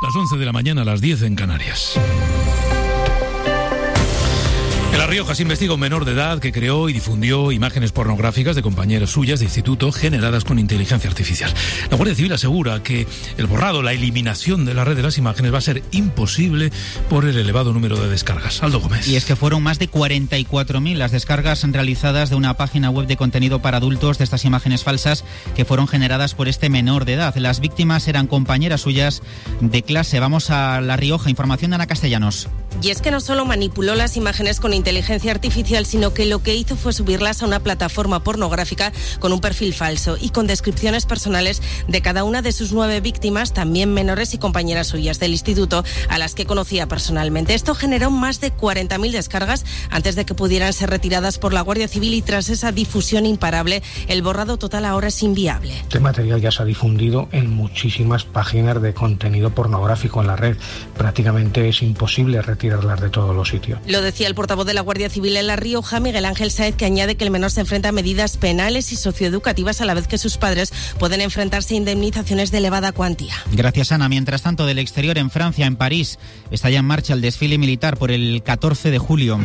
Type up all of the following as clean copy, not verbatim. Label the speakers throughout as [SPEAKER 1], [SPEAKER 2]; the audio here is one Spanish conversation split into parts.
[SPEAKER 1] Las 11 de la mañana, a las 10 en Canarias. En La Rioja se investiga un menor de edad que creó y difundió imágenes pornográficas de compañeras suyas de instituto generadas con inteligencia artificial. La Guardia Civil asegura que el borrado, la eliminación de la red de las imágenes va a ser imposible por el elevado número de descargas. Aldo Gómez.
[SPEAKER 2] Y es que fueron más de 44.000 las descargas realizadas de una página web de contenido para adultos de estas imágenes falsas que fueron generadas por este menor de edad. Las víctimas eran compañeras suyas de clase. Vamos a La Rioja. Información de Ana Castellanos.
[SPEAKER 3] Y es que no solo manipuló las imágenes con inteligencia artificial, sino que lo que hizo fue subirlas a una plataforma pornográfica con un perfil falso y con descripciones personales de cada una de sus 9 víctimas, también menores y compañeras suyas del instituto, a las que conocía personalmente. Esto generó más de 40.000 descargas antes de que pudieran ser retiradas por la Guardia Civil, y tras esa difusión imparable, el borrado total ahora es inviable.
[SPEAKER 4] Este material ya se ha difundido en muchísimas páginas de contenido pornográfico en la red. Prácticamente es imposible retirarlas de todos los sitios.
[SPEAKER 3] Lo decía el portavoz de la Guardia Civil en La Rioja, Miguel Ángel Sáez, que añade que el menor se enfrenta a medidas penales y socioeducativas, a la vez que sus padres pueden enfrentarse a indemnizaciones de elevada cuantía.
[SPEAKER 2] Gracias, Ana. Mientras tanto, del exterior, en Francia, en París, está ya en marcha el desfile militar por el 14 de julio.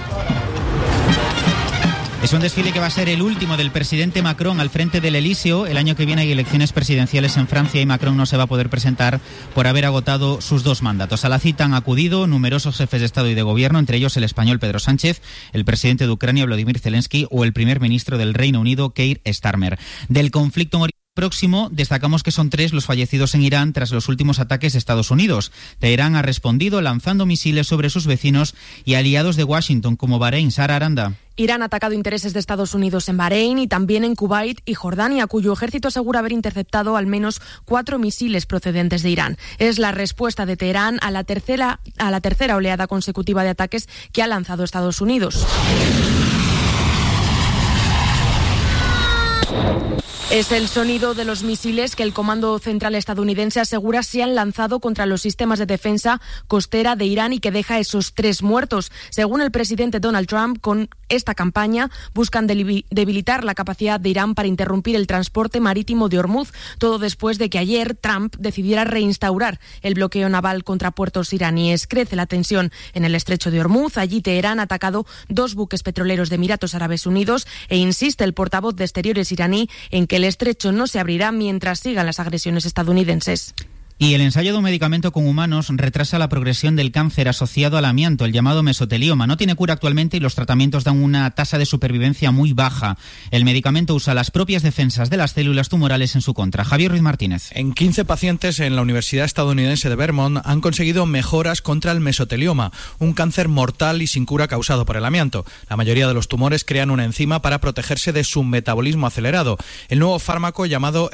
[SPEAKER 2] Es un desfile que va a ser el último del presidente Macron al frente del Elíseo. El año que viene hay elecciones presidenciales en Francia y Macron no se va a poder presentar por haber agotado sus 2 mandatos. A la cita han acudido numerosos jefes de Estado y de Gobierno, entre ellos el español Pedro Sánchez, el presidente de Ucrania Volodymyr Zelensky o el primer ministro del Reino Unido Keir Starmer. Del conflicto en Oriente Próximo, destacamos que son 3 los fallecidos en Irán tras los últimos ataques de Estados Unidos. Teherán ha respondido lanzando misiles sobre sus vecinos y aliados de Washington como Bahrein. Sara Aranda.
[SPEAKER 5] Irán ha atacado intereses de Estados Unidos en Bahrein y también en Kuwait y Jordania, cuyo ejército asegura haber interceptado al menos 4 misiles procedentes de Irán. Es la respuesta de Teherán a la tercera oleada consecutiva de ataques que ha lanzado Estados Unidos. Es el sonido de los misiles que el Comando Central estadounidense asegura se han lanzado contra los sistemas de defensa costera de Irán y que deja esos 3 muertos. Según el presidente Donald Trump, con esta campaña buscan debilitar la capacidad de Irán para interrumpir el transporte marítimo de Hormuz, todo después de que ayer Trump decidiera reinstaurar el bloqueo naval contra puertos iraníes. Crece la tensión en el estrecho de Hormuz. Allí Teherán ha atacado 2 buques petroleros de Emiratos Árabes Unidos e insiste el portavoz de Exteriores iraní en que el estrecho no se abrirá mientras sigan las agresiones estadounidenses.
[SPEAKER 2] Y el ensayo de un medicamento con humanos retrasa la progresión del cáncer asociado al amianto, el llamado mesotelioma. No tiene cura actualmente y los tratamientos dan una tasa de supervivencia muy baja. El medicamento usa las propias defensas de las células tumorales en su contra. Javier Ruiz Martínez.
[SPEAKER 6] En 15 pacientes en la Universidad Estadounidense de Vermont han conseguido mejoras contra el mesotelioma, un cáncer mortal y sin cura causado por el amianto. La mayoría de los tumores crean una enzima para protegerse de su metabolismo acelerado. El nuevo fármaco llamado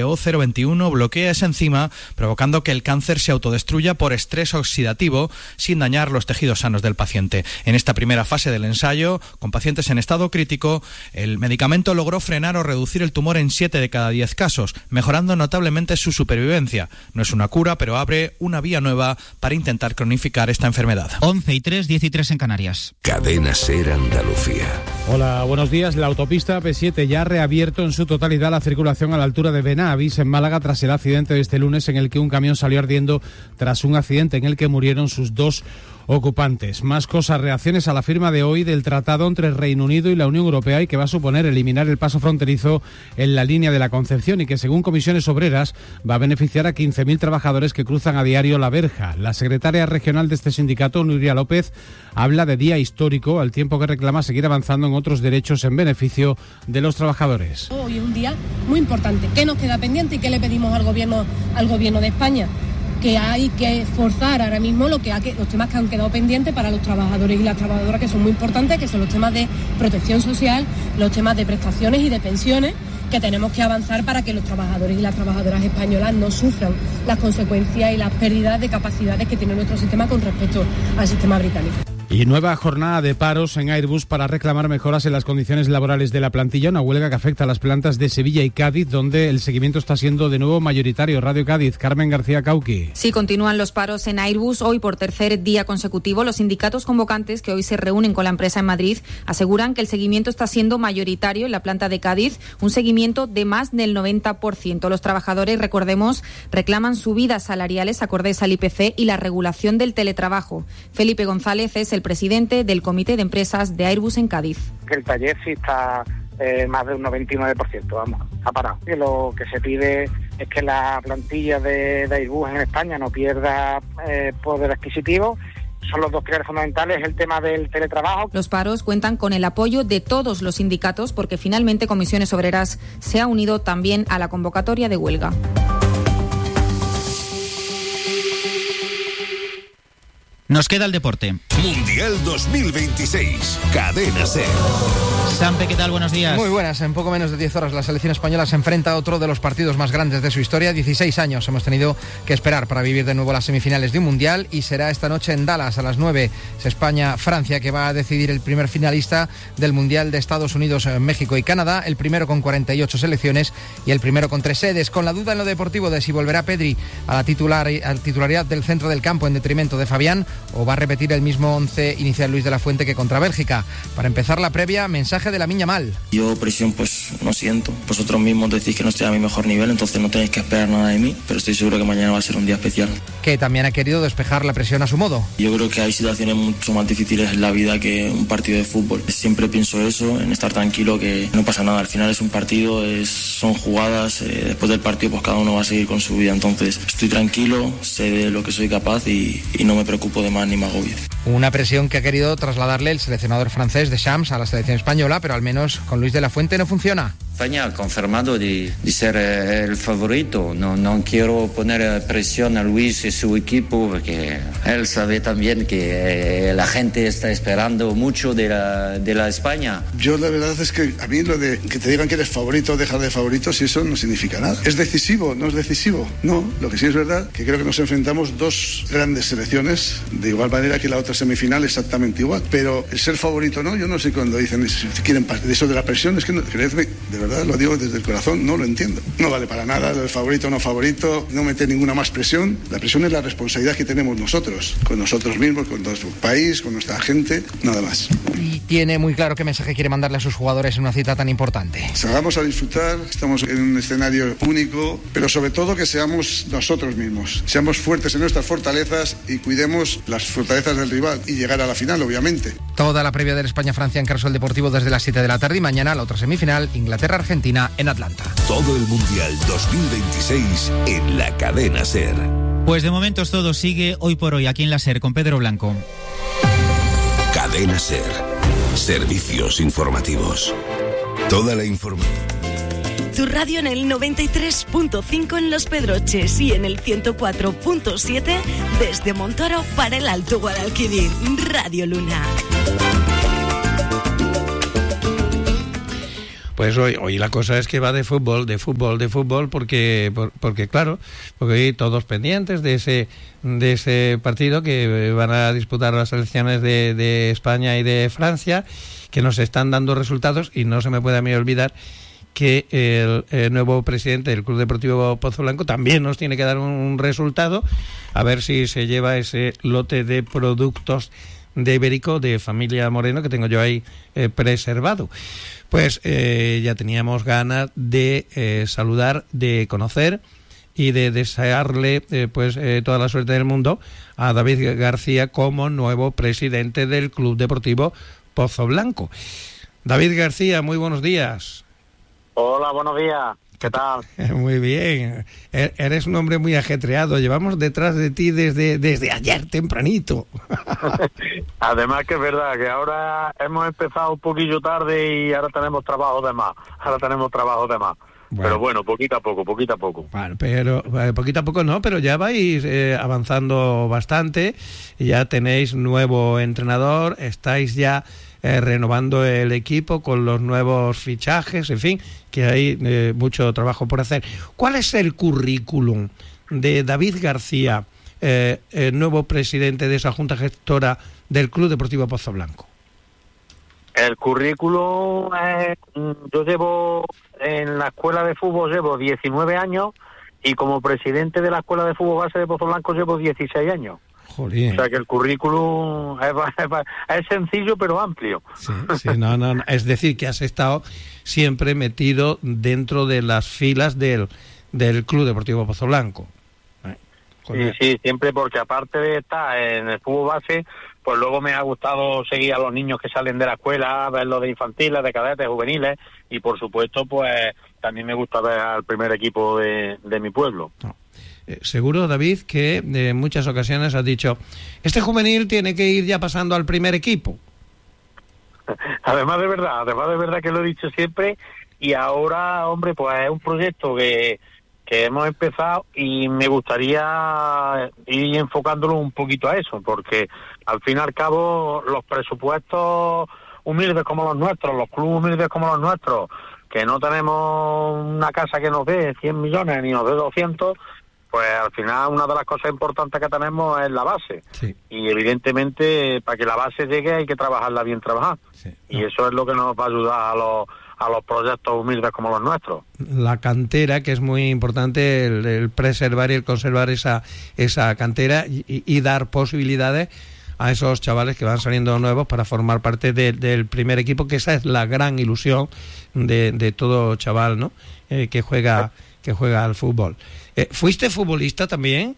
[SPEAKER 6] RSO-021 bloquea esa enzima, provocando que el cáncer se autodestruya por estrés oxidativo sin dañar los tejidos sanos del paciente. En esta primera fase del ensayo, con pacientes en estado crítico, el medicamento logró frenar o reducir el tumor en 7 de cada 10 casos, mejorando notablemente su supervivencia. No es una cura, pero abre una vía nueva para intentar cronificar esta enfermedad.
[SPEAKER 2] 11:03, 10:03 en Canarias.
[SPEAKER 7] Cadena SER Andalucía.
[SPEAKER 8] Hola, buenos días. La autopista P7 ya ha reabierto en su totalidad la circulación a la altura de Benavís, en Málaga, tras el accidente de este lunes en el que un camión salió ardiendo tras un accidente en el que murieron sus 2 ocupantes. Más cosas, reacciones a la firma de hoy del tratado entre Reino Unido y la Unión Europea y que va a suponer eliminar el paso fronterizo en la línea de la Concepción y que, según Comisiones Obreras, va a beneficiar a 15.000 trabajadores que cruzan a diario la verja. La secretaria regional de este sindicato, Nuria López, habla de día histórico al tiempo que reclama seguir avanzando en otros derechos en beneficio de los trabajadores.
[SPEAKER 9] Hoy es un día muy importante. ¿Qué nos queda pendiente y qué le pedimos al gobierno de España? Que hay que forzar ahora mismo los temas que han quedado pendientes para los trabajadores y las trabajadoras, que son muy importantes, que son los temas de protección social, los temas de prestaciones y de pensiones, que tenemos que avanzar para que los trabajadores y las trabajadoras españolas no sufran las consecuencias y las pérdidas de capacidades que tiene nuestro sistema con respecto al sistema británico.
[SPEAKER 8] Y nueva jornada de paros en Airbus para reclamar mejoras en las condiciones laborales de la plantilla, una huelga que afecta a las plantas de Sevilla y Cádiz, donde el seguimiento está siendo de nuevo mayoritario. Radio Cádiz, Carmen García Cauqui.
[SPEAKER 10] Sí, continúan los paros en Airbus. Hoy, por tercer día consecutivo, los sindicatos convocantes que hoy se reúnen con la empresa en Madrid aseguran que el seguimiento está siendo mayoritario en la planta de Cádiz, un seguimiento de más del 90%. Los trabajadores, recordemos, reclaman subidas salariales acordes al IPC y la regulación del teletrabajo. Felipe González es el presidente del Comité de Empresas de Airbus en Cádiz.
[SPEAKER 11] El taller sí está más de un 99%, vamos, ha parado. Y lo que se pide es que la plantilla de Airbus en España no pierda poder adquisitivo. Son los dos pilares fundamentales, el tema del teletrabajo.
[SPEAKER 10] Los paros cuentan con el apoyo de todos los sindicatos porque finalmente Comisiones Obreras se ha unido también a la convocatoria de huelga.
[SPEAKER 2] Nos queda el deporte.
[SPEAKER 7] Mundial 2026, Cadena SER.
[SPEAKER 2] Sampe, ¿qué tal? Buenos días.
[SPEAKER 12] Muy buenas. En poco menos de 10 horas la selección española se enfrenta a otro de los partidos más grandes de su historia. 16 años hemos tenido que esperar para vivir de nuevo las semifinales de un Mundial y será esta noche en Dallas a las 9. Es España-Francia que va a decidir el primer finalista del Mundial de Estados Unidos, México y Canadá. El primero con 48 selecciones y el primero con 3 sedes. Con la duda en lo deportivo de si volverá Pedri a la titularidad del centro del campo en detrimento de Fabián o va a repetir el mismo 11 inicial Luis de la Fuente que contra Bélgica. Para empezar la previa, mensaje de Lamine Yamal.
[SPEAKER 13] Yo presión pues no siento. Vosotros mismos decís que no estoy a mi mejor nivel, entonces no tenéis que esperar nada de mí, pero estoy seguro que mañana va a ser un día especial.
[SPEAKER 12] Que también ha querido despejar la presión a su modo.
[SPEAKER 13] Yo creo que hay situaciones mucho más difíciles en la vida que un partido de fútbol. Siempre pienso eso, en estar tranquilo, que no pasa nada. Al final es un partido, son jugadas, después del partido pues cada uno va a seguir con su vida. Entonces estoy tranquilo, sé de lo que soy capaz y no me preocupo de más ni me agobio.
[SPEAKER 12] Una presión que ha querido trasladarle el seleccionador francés Deschamps a la selección española, pero al menos con Luis de la Fuente no funciona.
[SPEAKER 14] España ha confirmado de ser el favorito. No quiero poner presión a Luis y su equipo porque él sabe también que la gente está esperando mucho de la España.
[SPEAKER 15] Yo la verdad es que a mí lo de que te digan que eres favorito o dejar de favorito, si eso no significa nada. ¿Es decisivo? ¿No es decisivo? No. Lo que sí es verdad que creo que nos enfrentamos dos grandes selecciones de igual manera que la otra semifinal exactamente igual. Pero el ser favorito no, yo no sé cuando dicen si quieren de eso de la presión, es que no, creedme, de verdad lo digo desde el corazón, no lo entiendo. No vale para nada el favorito o no favorito, no meter ninguna más presión. La presión es la responsabilidad que tenemos nosotros, con nosotros mismos, con nuestro país, con nuestra gente, nada más.
[SPEAKER 12] Y tiene muy claro qué mensaje quiere mandarle a sus jugadores en una cita tan importante.
[SPEAKER 15] Salgamos a disfrutar, estamos en un escenario único, pero sobre todo que seamos nosotros mismos, seamos fuertes en nuestras fortalezas y cuidemos las fortalezas del rival y llegar a la final, obviamente.
[SPEAKER 12] Toda la previa del España-Francia en Carsol Deportivo desde las 7 de la tarde y mañana la otra semifinal, Inglaterra-Argentina en Atlanta.
[SPEAKER 7] Todo el Mundial 2026 en la Cadena SER.
[SPEAKER 2] Pues de momento todo sigue hoy por hoy aquí en la SER con Pedro Blanco.
[SPEAKER 7] Cadena SER. Servicios informativos. Toda la información.
[SPEAKER 16] Tu radio en el 93.5 en Los Pedroches y en el 104.7 desde Montoro para el Alto Guadalquivir. Radio Luna.
[SPEAKER 17] Pues hoy la cosa es que va de fútbol, porque claro, porque hoy todos pendientes de ese partido que van a disputar las selecciones de España y de Francia, que nos están dando resultados y no se me puede a mí olvidar que el nuevo presidente del Club Deportivo Pozoblanco también nos tiene que dar un resultado, a ver si se lleva ese lote de productos de Ibérico de familia Moreno que tengo yo ahí preservado. Pues ya teníamos ganas de saludar, de conocer y de desearle toda la suerte del mundo a David García como nuevo presidente del Club Deportivo Pozoblanco. David García, muy buenos días.
[SPEAKER 11] Hola, buenos días. ¿Qué tal?
[SPEAKER 17] Muy bien. Eres un hombre muy ajetreado. Llevamos detrás de ti desde ayer tempranito.
[SPEAKER 11] Además que es verdad que ahora hemos empezado un poquillo tarde y ahora tenemos trabajo de más. Bueno. Pero bueno, poquito a poco.
[SPEAKER 17] Bueno, pero poquito a poco no, pero ya vais avanzando bastante. Ya tenéis nuevo entrenador, estáis ya renovando el equipo con los nuevos fichajes, en fin, que hay mucho trabajo por hacer. ¿Cuál es el currículum de David García nuevo presidente de esa junta gestora del Club Deportivo Pozoblanco?
[SPEAKER 11] El currículum, yo llevo en la escuela de fútbol llevo 19 años y como presidente de la escuela de fútbol base de Pozoblanco llevo 16 años.
[SPEAKER 17] Jolín.
[SPEAKER 11] O sea que el currículum es sencillo pero amplio.
[SPEAKER 17] Sí, no. Es decir, que has estado siempre metido dentro de las filas del Club Deportivo Pozoblanco.
[SPEAKER 11] Sí, siempre, porque aparte de estar en el fútbol base, pues luego me ha gustado seguir a los niños que salen de la escuela, verlos de infantiles, de cadetes, juveniles, y por supuesto, pues también me gusta ver al primer equipo de mi pueblo.
[SPEAKER 17] Seguro, David, que en muchas ocasiones has dicho, este juvenil tiene que ir ya pasando al primer equipo.
[SPEAKER 11] Además de verdad que lo he dicho siempre, y ahora, hombre, pues es un proyecto que hemos empezado y me gustaría ir enfocándolo un poquito a eso, porque al fin y al cabo los presupuestos humildes como los nuestros, los clubes humildes como los nuestros, que no tenemos una casa que nos dé 100 millones ni nos dé 200, pues al final una de las cosas importantes que tenemos es la base.
[SPEAKER 17] Sí.
[SPEAKER 11] Y evidentemente para que la base llegue hay que trabajarla bien trabajada. Sí. Y eso es lo que nos va a ayudar a los proyectos humildes como los nuestros.
[SPEAKER 17] La cantera, que es muy importante, el preservar y el conservar esa cantera y dar posibilidades a esos chavales que van saliendo nuevos para formar parte del primer equipo, que esa es la gran ilusión de todo chaval, ¿no? Que juega al fútbol. ¿Fuiste futbolista también?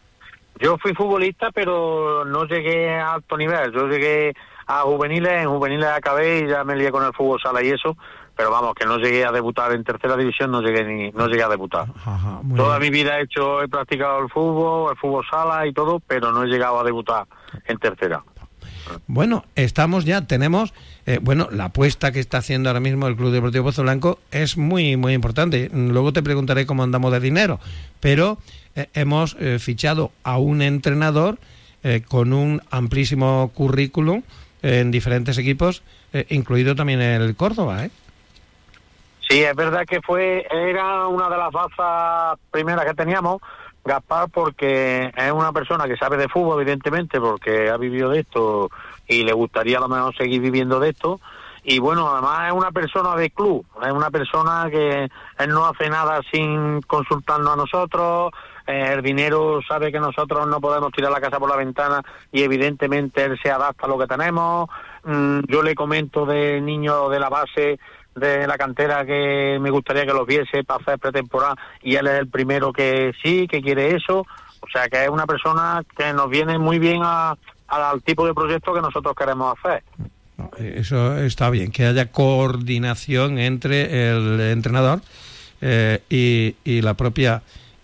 [SPEAKER 11] Yo fui futbolista, pero no llegué a alto nivel. Yo llegué a juveniles, en juveniles acabé y ya me lié con el fútbol sala y eso, pero vamos, que no llegué a debutar en tercera división, no llegué a debutar.
[SPEAKER 17] Ajá,
[SPEAKER 11] toda mi vida he practicado el fútbol sala y todo, pero no he llegado a debutar en tercera.
[SPEAKER 17] Bueno, tenemos la apuesta que está haciendo ahora mismo el Club Deportivo Pozoblanco es muy, muy importante. Luego te preguntaré cómo andamos de dinero, pero hemos fichado a un entrenador con un amplísimo currículum en diferentes equipos, incluido también el Córdoba, ¿eh?
[SPEAKER 11] Sí, es verdad que era una de las bazas primeras que teníamos, Gaspar, porque es una persona que sabe de fútbol, evidentemente, porque ha vivido de esto y le gustaría a lo mejor seguir viviendo de esto. Y bueno, además es una persona de club, es una persona que él no hace nada sin consultarnos a nosotros. El dinero sabe que nosotros no podemos tirar la casa por la ventana y evidentemente él se adapta a lo que tenemos. Yo le comento de niños de la base, de la cantera, que me gustaría que los viese para hacer pretemporada, y él es el primero que sí, que quiere eso. O sea que es una persona que nos viene muy bien al tipo de proyecto que nosotros queremos hacer.
[SPEAKER 17] Eso está bien, que haya coordinación entre el entrenador y la propia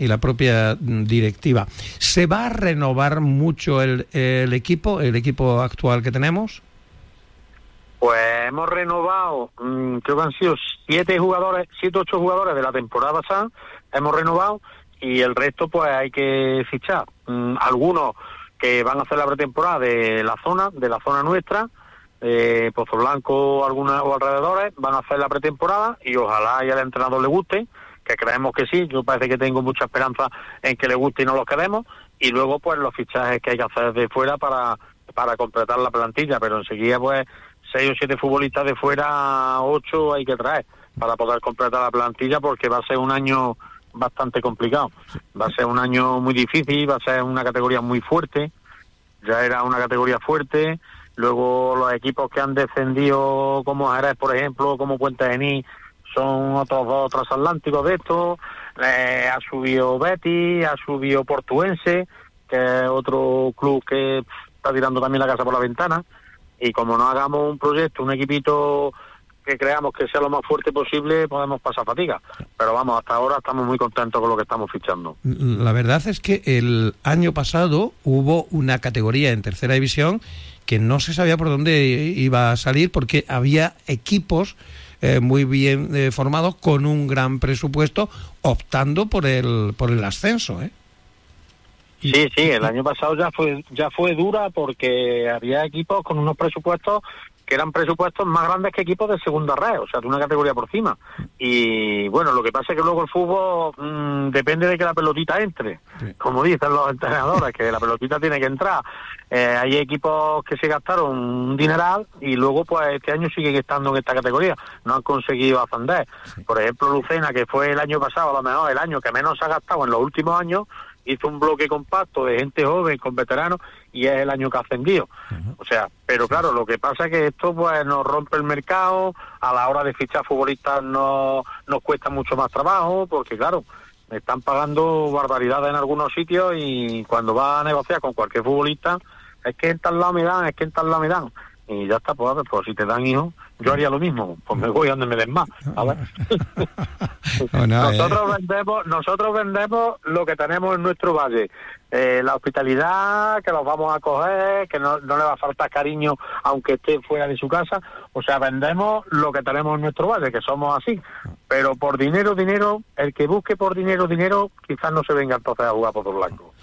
[SPEAKER 17] directiva. ¿Se va a renovar mucho el equipo actual que tenemos?
[SPEAKER 11] Pues hemos renovado, creo que han sido 7 o 8 jugadores de la temporada pasada, hemos renovado, y el resto pues hay que fichar. Algunos que van a hacer la pretemporada de la zona nuestra, Pozoblanco o alrededores, van a hacer la pretemporada y ojalá y al entrenador le guste, que creemos que sí. Yo parece que tengo mucha esperanza en que le guste y no los quedemos, y luego pues los fichajes que hay que hacer de fuera para completar la plantilla, pero enseguida pues 6 o 7 futbolistas de fuera, 8 hay que traer para poder completar la plantilla, porque va a ser un año bastante complicado, va a ser un año muy difícil, va a ser una categoría muy fuerte, ya era una categoría fuerte. Luego los equipos que han descendido, como Jerez, por ejemplo, como Puente Genil, son otros 2 transatlánticos de estos. Ha subido Betis, ha subido Portuense, que es otro club que está tirando también la casa por la ventana. Y como no hagamos un proyecto, un equipito que creamos que sea lo más fuerte posible, podemos pasar fatiga. Pero vamos, hasta ahora estamos muy contentos con lo que estamos fichando.
[SPEAKER 17] La verdad es que el año pasado hubo una categoría en tercera división que no se sabía por dónde iba a salir, porque había equipos muy bien formados, con un gran presupuesto, optando por el ascenso, ¿eh?
[SPEAKER 11] Sí, el año pasado ya fue dura, porque había equipos con unos presupuestos
[SPEAKER 18] que eran presupuestos más grandes que equipos de segunda red, o sea, de una categoría por encima. Y bueno, lo que pasa es que luego el fútbol depende de que la pelotita entre, como dicen los entrenadores, que la pelotita tiene que entrar. Hay equipos que se gastaron un dineral y luego pues este año siguen estando en esta categoría, no han conseguido ascender. Por ejemplo, Lucena, que fue el año pasado a lo mejor el año que menos se ha gastado en los últimos años, hizo un bloque compacto de gente joven con veteranos y es el año que ha ascendido. O sea, pero claro, lo que pasa es que esto pues nos rompe el mercado, a la hora de fichar futbolistas nos cuesta mucho más trabajo, porque claro, me están pagando barbaridades en algunos sitios y cuando vas a negociar con cualquier futbolista, es que en tal lado me dan, es que en tal lado me dan. Y ya está, pues si te dan hijos, yo haría lo mismo, pues me voy a donde me den más. A ver. Nosotros vendemos lo que tenemos en nuestro valle, la hospitalidad, que los vamos a coger, que no le va a faltar cariño aunque esté fuera de su casa. O sea, vendemos lo que tenemos en nuestro valle, que somos así. Pero por dinero, el que busque por dinero, quizás no se venga entonces a jugar Pozo Blanco.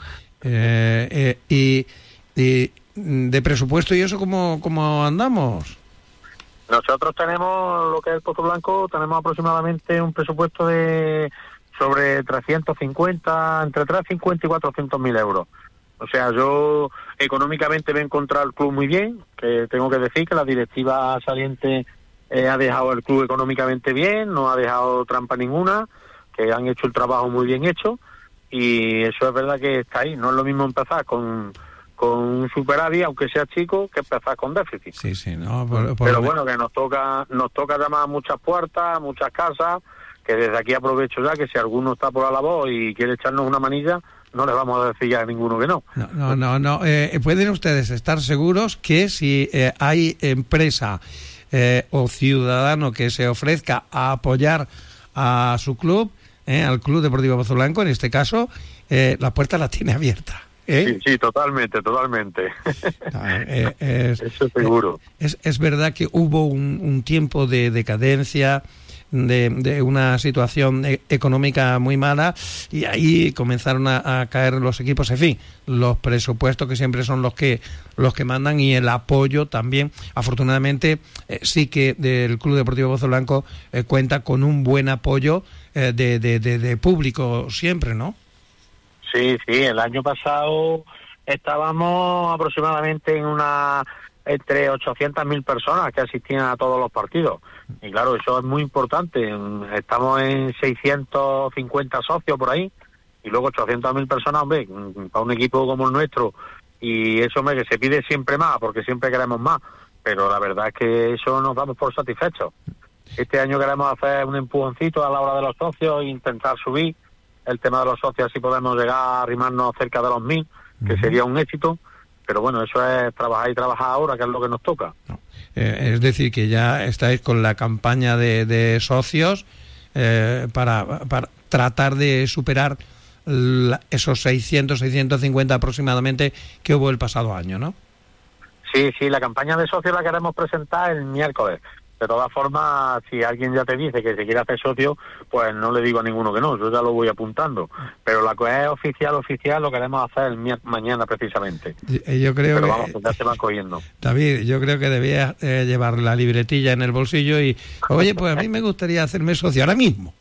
[SPEAKER 17] Y de presupuesto y eso, ¿cómo andamos?
[SPEAKER 18] Nosotros tenemos lo que es el Pozo Blanco, tenemos aproximadamente un presupuesto de sobre 350, entre 350 y 400.000 euros. O sea, yo económicamente me he encontrado el club muy bien, que tengo que decir que la directiva saliente ha dejado el club económicamente bien, no ha dejado trampa ninguna, que han hecho el trabajo muy bien hecho, y eso es verdad que está ahí. No es lo mismo empezar con un superávit, aunque sea chico, que empezar con déficit.
[SPEAKER 17] Sí, no,
[SPEAKER 18] pero bueno, que nos toca llamar a muchas puertas, a muchas casas, que desde aquí aprovecho ya que si alguno está por la labor y quiere echarnos una manilla, no le vamos a decir ya a ninguno que no.
[SPEAKER 17] No. Pueden ustedes estar seguros que si hay empresa o ciudadano que se ofrezca a apoyar a su club, al Club Deportivo Pozo Blanco, en este caso, la puerta la tiene abierta.
[SPEAKER 18] Sí, totalmente. Eso seguro.
[SPEAKER 17] Es verdad que hubo un tiempo de decadencia, de una situación económica muy mala, y ahí comenzaron a caer los equipos. En fin, los presupuestos que siempre son los que mandan, y el apoyo también. Afortunadamente sí que el Club Deportivo Pozo Blanco cuenta con un buen apoyo de público siempre, ¿no?
[SPEAKER 18] Sí, el año pasado estábamos aproximadamente entre 800.000 personas que asistían a todos los partidos. Y claro, eso es muy importante. Estamos en 650 socios por ahí, y luego 800.000 personas, hombre, para un equipo como el nuestro. Y eso, hombre, que se pide siempre más, porque siempre queremos más. Pero la verdad es que eso nos damos por satisfechos. Este año queremos hacer un empujoncito a la hora de los socios e intentar subir el tema de los socios, si podemos llegar a arrimarnos cerca de los 1.000, que sería un éxito. Pero bueno, eso es trabajar ahora, que es lo que nos toca.
[SPEAKER 17] Es decir, que ya estáis con la campaña de socios para tratar de superar esos 650 aproximadamente que hubo el pasado año, ¿no?
[SPEAKER 18] Sí, la campaña de socios la queremos presentar el miércoles. De todas formas, si alguien ya te dice que se quiere hacer socio, pues no le digo a ninguno que no, yo ya lo voy apuntando. Pero la que es oficial lo queremos hacer mañana precisamente.
[SPEAKER 17] Yo creo
[SPEAKER 18] Pero vamos, ya se van cogiendo.
[SPEAKER 17] David, yo creo que debías llevar la libretilla en el bolsillo y, oye, pues a mí me gustaría hacerme socio ahora mismo,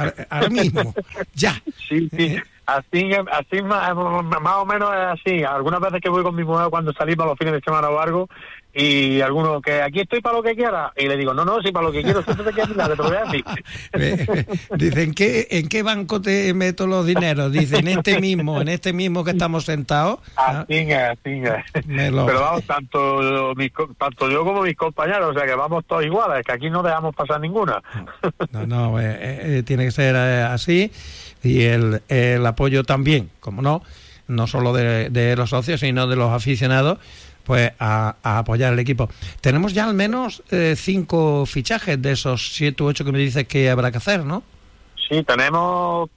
[SPEAKER 17] ya.
[SPEAKER 18] Sí. Así más o menos es así. Algunas veces que voy con mi mujer cuando salimos los fines de semana o algo, y algunos que aquí estoy para lo que quiera, y le digo, no, si para lo que quiero, si te quieres mirar, te lo voy a decir.
[SPEAKER 17] Dicen, ¿en qué banco te meto los dineros? Dicen, en este mismo que estamos sentados.
[SPEAKER 18] Así es. Pero vamos, tanto yo como mis compañeros, o sea que vamos todos iguales, que aquí no dejamos pasar ninguna.
[SPEAKER 17] No, tiene que ser así. Y el apoyo también, como no solo de los socios, sino de los aficionados, pues a apoyar al equipo. Tenemos ya al menos 5 fichajes de esos 7 u 8 que me dices que habrá que hacer, ¿no?
[SPEAKER 18] Sí, tenemos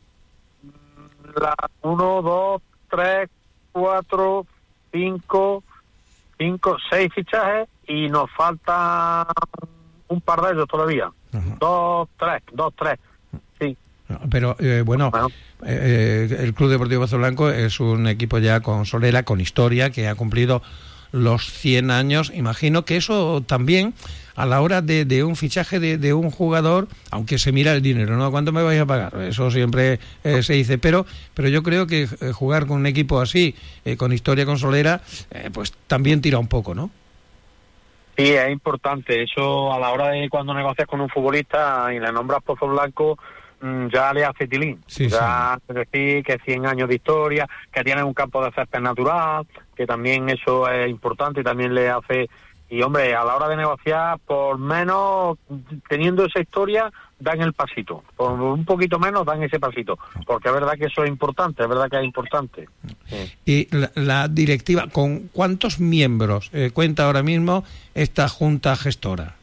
[SPEAKER 18] 1, 2, 3, 4, 5, 6 fichajes, y nos falta un par de ellos todavía. 2, 3. Sí.
[SPEAKER 17] Pero el Club Deportivo Pozo Blanco es un equipo ya con solera, con historia, que ha cumplido los 100 años. Imagino que eso también, a la hora de un fichaje de un jugador, aunque se mira el dinero, ¿no? ¿Cuánto me vais a pagar? Eso siempre se dice, pero yo creo que jugar con un equipo así, con historia consolera, pues también tira un poco, ¿no?
[SPEAKER 18] Sí, es importante. Eso, a la hora de cuando negocias con un futbolista y le nombras Pozo Blanco, ya le hace tilín. Sí, ya sí. Es decir, que 100 años de historia, que tiene un campo de césped natural, que también eso es importante y también le hace... Y, hombre, a la hora de negociar, por menos, teniendo esa historia, dan el pasito. Por un poquito menos, dan ese pasito. Porque es verdad que eso es importante, es verdad que es importante. Sí.
[SPEAKER 17] Y la directiva, ¿con cuántos miembros cuenta ahora mismo esta junta gestora?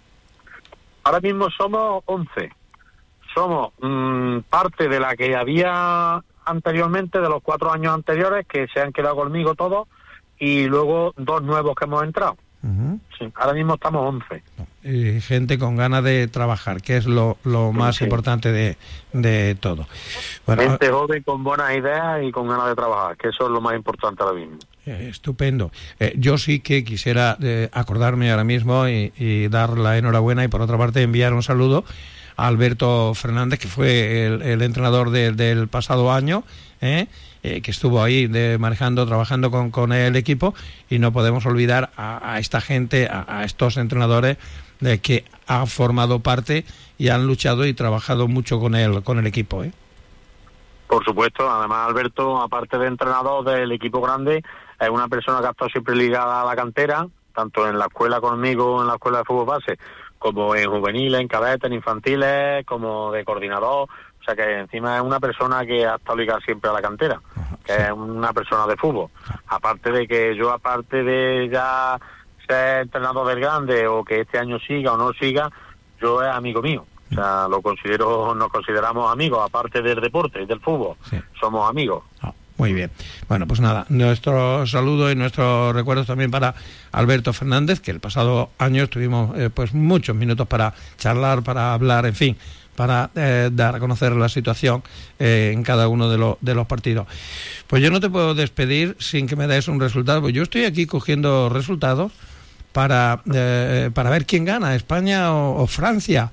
[SPEAKER 18] Ahora mismo somos 11. Somos parte de la que había anteriormente, de los 4 años anteriores, que se han quedado conmigo todos, y luego 2 nuevos que hemos entrado. Uh-huh. Sí, ahora mismo estamos 11.
[SPEAKER 17] Gente con ganas de trabajar, que es lo más importante de todo.
[SPEAKER 18] Bueno, gente joven con buenas ideas y con ganas de trabajar, que eso es lo más importante ahora mismo.
[SPEAKER 17] Estupendo. Yo sí que quisiera acordarme ahora mismo y dar la enhorabuena, y por otra parte enviar un saludo a Alberto Fernández, que fue el entrenador del pasado año, que estuvo ahí manejando, trabajando con el equipo, y no podemos olvidar a esta gente, a estos entrenadores que han formado parte y han luchado y trabajado mucho con el equipo.
[SPEAKER 18] Por supuesto. Además, Alberto, aparte de entrenador del equipo grande, es una persona que ha estado siempre ligada a la cantera, tanto en la escuela conmigo, en la escuela de fútbol base, como en juveniles, en cadetes, en infantiles, como de coordinador. O sea que encima es una persona que ha estado ligada siempre a la cantera, que es una persona de fútbol. Aparte de que yo, aparte de ya ser entrenador del grande, o que este año siga o no siga, yo es amigo mío. O sea, nos consideramos amigos, aparte del deporte y del fútbol. Sí. Somos amigos.
[SPEAKER 17] Muy bien. Bueno, pues nada, nuestro saludo y nuestros recuerdos también para Alberto Fernández, que el pasado año estuvimos pues muchos minutos para charlar, para hablar, en fin, para dar a conocer la situación en cada uno de los partidos. Pues yo no te puedo despedir sin que me des un resultado, pues yo estoy aquí cogiendo resultados para ver quién gana, España o Francia.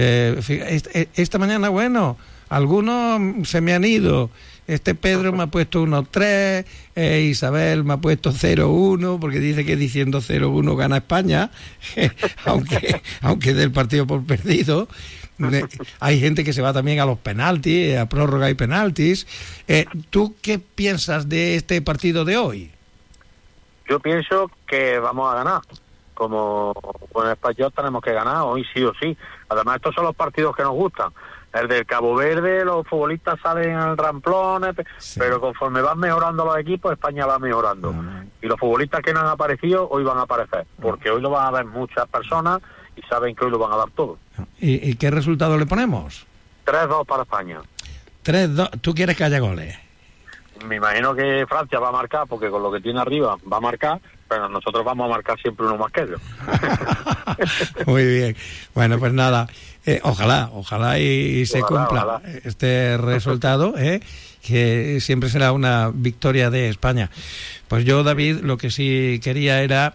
[SPEAKER 17] Esta mañana, bueno, algunos se me han ido. Pedro me ha puesto 1-3, Isabel me ha puesto 0-1, porque dice que diciendo 0-1 gana España, aunque del partido por perdido. Hay gente que se va también a los penaltis, a prórroga y penaltis. ¿Tú qué piensas de este partido de hoy?
[SPEAKER 18] Yo pienso que vamos a ganar. Como con el español tenemos que ganar hoy sí o sí. Además, estos son los partidos que nos gustan. El del Cabo Verde, los futbolistas salen al ramplón, sí. Pero conforme van mejorando los equipos, España va mejorando. Y los futbolistas que no han aparecido, hoy van a aparecer. Porque hoy lo van a ver muchas personas y saben que hoy lo van a dar todo.
[SPEAKER 17] ¿Y qué resultado le ponemos?
[SPEAKER 18] 3-2 para España.
[SPEAKER 17] 3-2. ¿Tú quieres que haya goles?
[SPEAKER 18] Me imagino que Francia va a marcar, porque con lo que tiene arriba va a marcar, pero nosotros vamos a marcar siempre uno más que ellos.
[SPEAKER 17] Muy bien. Bueno, pues nada, ojalá y se cumpla este resultado, que siempre será una victoria de España. Pues yo, David, lo que sí quería era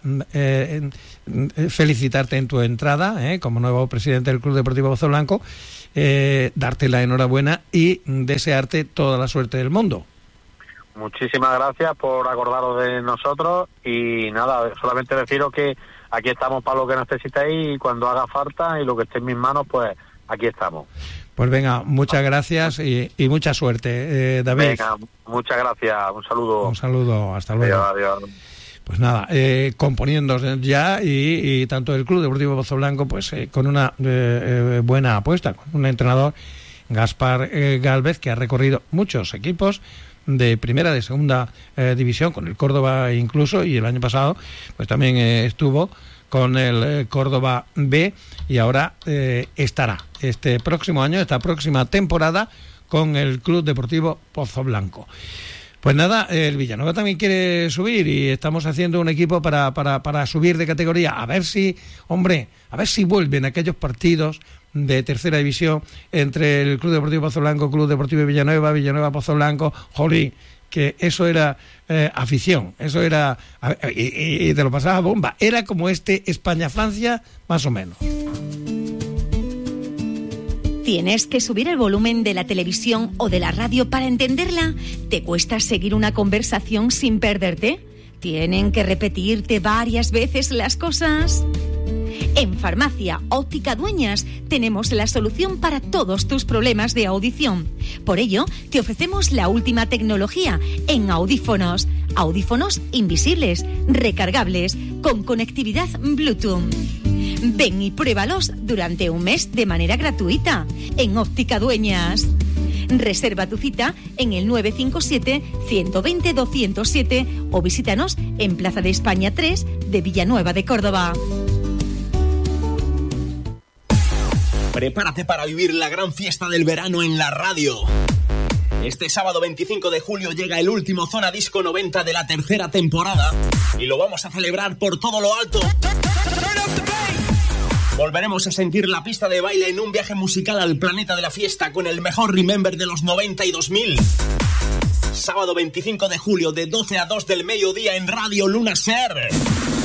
[SPEAKER 17] felicitarte en tu entrada como nuevo presidente del Club Deportivo Pozo Blanco, darte la enhorabuena y desearte toda la suerte del mundo.
[SPEAKER 18] Muchísimas gracias por acordaros de nosotros, y nada, solamente deciros que aquí estamos para lo que necesitéis, y cuando haga falta y lo que esté en mis manos, pues aquí estamos.
[SPEAKER 17] Pues venga, muchas gracias y mucha suerte, David.
[SPEAKER 18] Venga, muchas gracias, un saludo.
[SPEAKER 17] Un saludo, hasta luego.
[SPEAKER 18] Adiós.
[SPEAKER 17] Pues nada, componiéndose ya, y tanto el Club Deportivo Pozo Blanco, pues con una buena apuesta, con un entrenador, Gaspar Gálvez, que ha recorrido muchos equipos de primera, de segunda división, con el Córdoba incluso, y el año pasado pues también estuvo con el Córdoba B, y ahora estará este próximo año, esta próxima temporada, con el Club Deportivo Pozo Blanco. Pues nada, el Villanueva también quiere subir, y estamos haciendo un equipo para subir de categoría, a ver si vuelven aquellos partidos de tercera división entre el Club Deportivo Pozo Blanco, Club Deportivo Villanueva, Villanueva Pozo Blanco, jolín, que eso era afición, eso era... Y te lo pasaba bomba. Era como España-Francia, más o menos.
[SPEAKER 19] ¿Tienes que subir el volumen de la televisión o de la radio para entenderla? ¿Te cuesta seguir una conversación sin perderte? ¿Tienen que repetirte varias veces las cosas? En Farmacia Óptica Dueñas tenemos la solución para todos tus problemas de audición. Por ello, te ofrecemos la última tecnología en audífonos. Audífonos invisibles, recargables, con conectividad Bluetooth. Ven y pruébalos durante un mes de manera gratuita en Óptica Dueñas. Reserva tu cita en el 957-120-207 o visítanos en Plaza de España 3 de Villanueva de Córdoba.
[SPEAKER 20] Prepárate para vivir la gran fiesta del verano en la radio. Este sábado 25 de julio llega el último Zona Disco 90 de la tercera temporada y lo vamos a celebrar por todo lo alto. Volveremos a sentir la pista de baile en un viaje musical al planeta de la fiesta con el mejor Remember de los 90 y 2000. Sábado 25 de julio de 12 a 2 del mediodía en Radio Luna Ser.